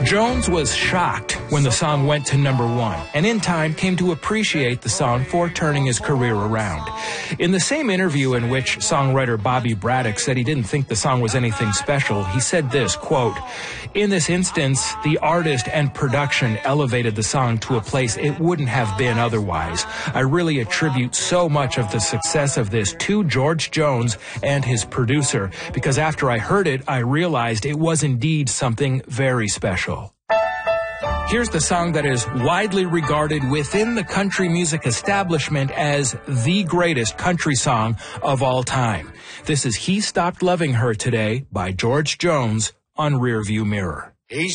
Jones was shocked when the song went to #1, and in time came to appreciate the song for turning his career around. In the same interview in which songwriter Bobby Braddock said he didn't think the song was anything special, he said this, quote, "In this instance, the artist and production elevated the song to a place it wouldn't have been otherwise. I really attribute so much of the success of this to George Jones and his producer, because after I heard it, I realized it was indeed something very special." Here's the song that is widely regarded within the country music establishment as the greatest country song of all time. This is He Stopped Loving Her Today by George Jones on Rearview Mirror.